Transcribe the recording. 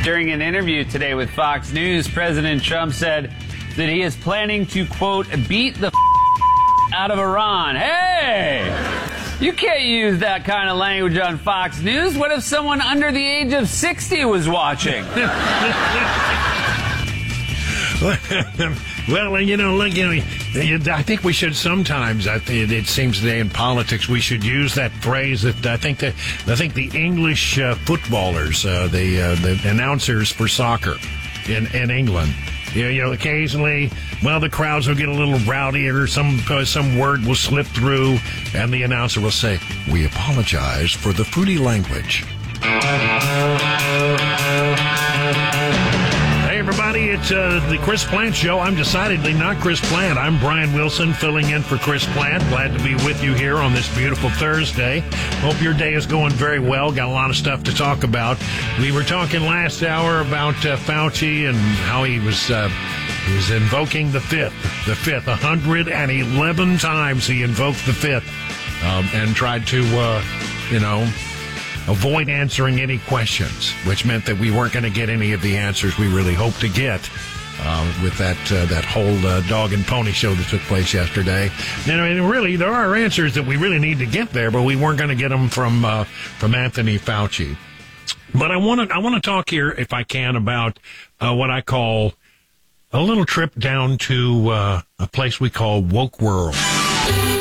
During an interview today with Fox News, President Trump said that he is planning to, quote, beat the out of Iran. Hey! You can't use that kind of language on Fox News. What if someone under the age of 60 was watching? Well, I think we should sometimes. It seems today in politics we should use that phrase that I think the English footballers, the announcers for soccer in England. Occasionally, the crowds will get a little rowdy, or some word will slip through, and the announcer will say, "We apologize for the fruity language." Hey, everybody, it's the Chris Plant Show. I'm decidedly not Chris Plant. I'm Brian Wilson, filling in for Chris Plant. Glad to be with you here on this beautiful Thursday. Hope your day is going very well. Got a lot of stuff to talk about. We were talking last hour about Fauci and how he was invoking the fifth. 111 times he invoked the fifth and tried to, avoid answering any questions, which meant that we weren't going to get any of the answers we really hoped to get with that whole dog and pony show that took place yesterday. Really, there are answers that we really need to get there, but we weren't going to get them from Anthony Fauci. But I want to talk here, if I can, about what I call a little trip down to a place we call Woke World.